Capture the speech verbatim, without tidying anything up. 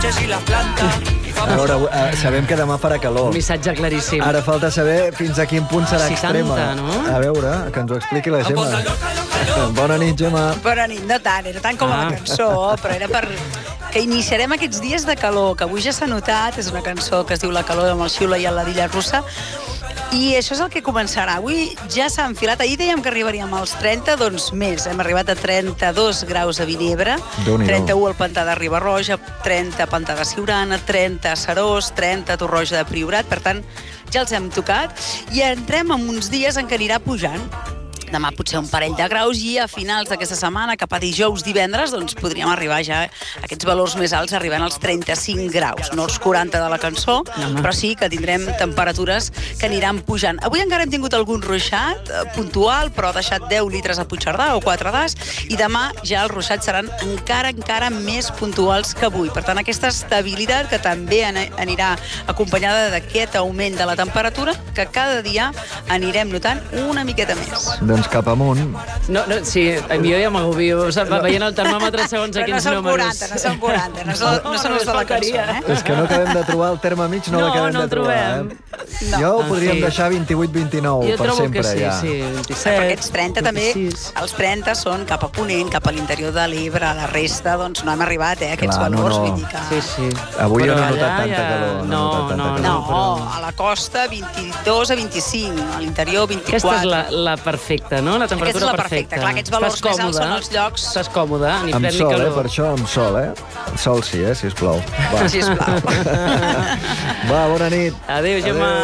coches y las plantas. A veure, uh, sabem que demà farà calor. Un missatge claríssim. Ara falta saber fins a quin punt serà seixanta, extrema. no? A veure, que ens ho expliqui la Gemma. Bona nit, Gemma. Bona nit, no tant, era tant com ah. la cançó, però era per que iniciarem aquests dies de calor, que avui ja s'ha notat, és una cançó que es diu La calor amb el xiula i la Dilla Russa, i això és el que començarà. Avui ja s'ha enfilat. Ahir dèiem que arribaríem als trenta, doncs més. Hem arribat a trenta-dos graus a Vinebre, trenta-u al Pantà de Riba-roja, trenta a Pantà de Siurana, trenta a Serós, trenta a Torroja de Priorat. Per tant, ja els hem tocat i entrem en uns dies en què anirà pujant. Demà potser un parell de graus i a finals d'aquesta setmana, cap a dijous, divendres, doncs podríem arribar ja a aquests valors més alts, arribant als trenta-cinc graus. No els quaranta de la cançó, però sí que tindrem temperatures que aniran pujant. Avui encara hem tingut algun ruixat eh, puntual, però ha deixat deu litres a Puigcerdà o quatre d'As, i demà ja els ruixats seran encara, encara més puntuals que avui. Per tant, aquesta estabilitat que també anirà acompanyada d'aquest augment de la temperatura, que cada dia anirem notant una miqueta més. Doncs cap amunt. No, no, sí, jo ja m'agobio. O sigui, veient el termòmetre segons a quins no números. quaranta, no són quaranta, no són, no són els de la cançó. Eh? És que no acabem de trobar el terme mig, no, No, l'acabem no el de trobar. trobem. Eh? No. Jo ho podríem Sí. deixar vint-i-vuit vintinou Jo per trobo sempre, que sí, ja. sí, vint-i-set, Perquè aquests trenta també, vint-i-sis. els trenta són cap a Ponent, cap a l'interior de l'Ebre, la resta, doncs no hem arribat, eh, a aquests Clar, no, valors. no. Vull dir que... Sí, sí. Avui Però jo no he notat allà tanta ja- calor. No, he No, notat tanta no, calor. No, però- a la costa vint-i-dos a vint-i-cinc, a l'interior vint-i-quatre. Aquesta és la, la perfecta, no? La temperatura Aquesta és la perfecta. perfecta. Clar, aquests valors Estàs més alts còmode, són els llocs- Estàs còmode, ni Amb fred ni sol, eh? calor. Per això amb sol, eh? Sol sí, eh? Sisplau. Va. Sisplau. Va, bona nit. Adéu, Gemma.